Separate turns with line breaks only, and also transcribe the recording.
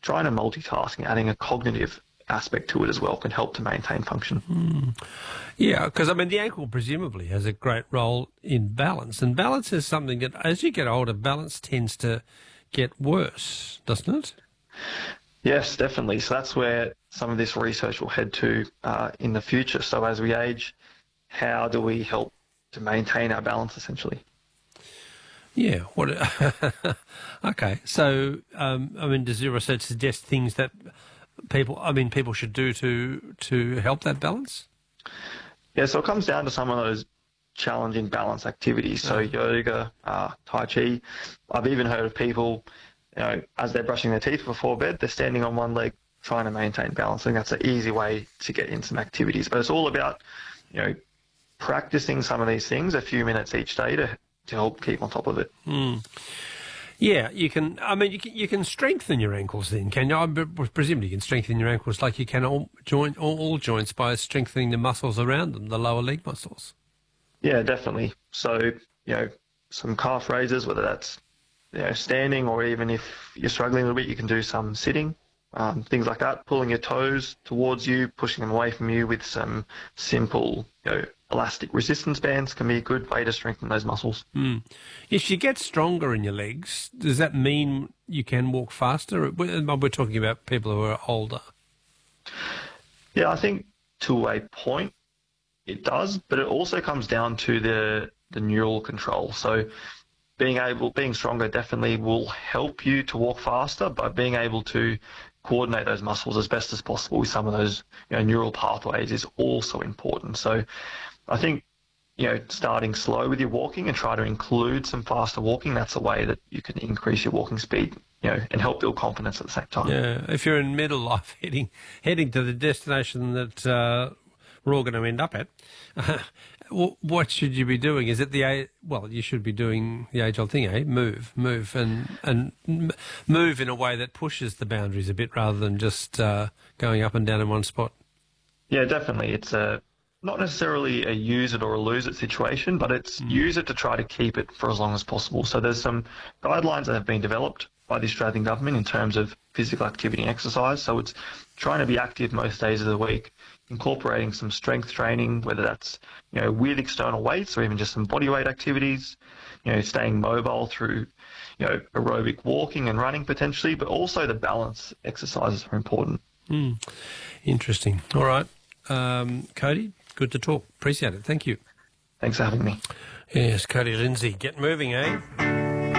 trying to multitask and adding a cognitive aspect to it as well can help to maintain function.
Yeah, because, I mean, the ankle presumably has a great role in balance, and balance is something that, as you get older, balance tends to get worse, doesn't it?
Yes, definitely. So that's where some of this research will head to in the future. So as we age, how do we help to maintain our balance, essentially?
Yeah. What? Okay. So, I mean, does your research suggest things that people should do to help that balance?
Yeah, so it comes down to some of those challenging balance activities. So yoga, Tai Chi. I've even heard of people, as they're brushing their teeth before bed, they're standing on one leg trying to maintain balance. I think that's an easy way to get in some activities. But it's all about, practicing some of these things a few minutes each day to help keep on top of it.
Yeah, you can. I mean, you can strengthen your ankles then, can you? Presumably, you can strengthen your ankles like you can all joints by strengthening the muscles around them, the lower leg muscles.
Yeah, definitely. So, some calf raises, whether that's standing, or even if you're struggling a little bit, you can do some sitting, things like that. Pulling your toes towards you, pushing them away from you with some simple, elastic resistance bands can be a good way to strengthen those muscles.
If you get stronger in your legs, does that mean you can walk faster? We're talking about people who are older.
Yeah, I think to a point it does, but it also comes down to the neural control. So being stronger definitely will help you to walk faster, but being able to coordinate those muscles as best as possible with some of those neural pathways is also important. So I think starting slow with your walking and try to include some faster walking, that's a way that you can increase your walking speed, and help build confidence at the same time.
Yeah, if you're in middle life heading to the destination that we're all going to end up at, what should you be doing? Is it you should be doing the age-old thing, eh? Move, and move in a way that pushes the boundaries a bit rather than just going up and down in one spot.
Yeah, definitely. It's not necessarily a use it or a lose it situation, but it's use it to try to keep it for as long as possible. So there's some guidelines that have been developed by the Australian government in terms of physical activity and exercise. So it's trying to be active most days of the week, incorporating some strength training, whether that's with external weights or even just some body weight activities, staying mobile through aerobic walking and running potentially, but also the balance exercises are important.
Interesting. All right. Cody, good to talk. Appreciate it. Thank you.
Thanks for having me.
Yes, Cody Lindsay. Get moving, eh?